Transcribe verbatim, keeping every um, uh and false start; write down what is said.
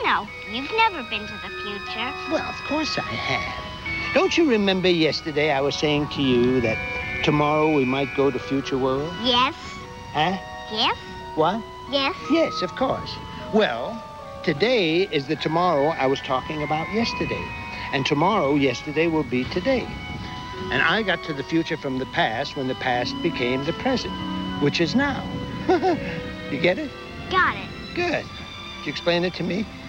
know. You've never been to the future. Well, of course I have. Don't you remember yesterday I was saying to you that tomorrow we might go to Future World? Yes. Huh? Yes. What? Yes. Yes, of course. Well, today is the tomorrow I was talking about yesterday. And tomorrow, yesterday, will be today. And I got to the future from the past when the past became the present, which is now. You get it? Got it. Good. Did you explain it to me?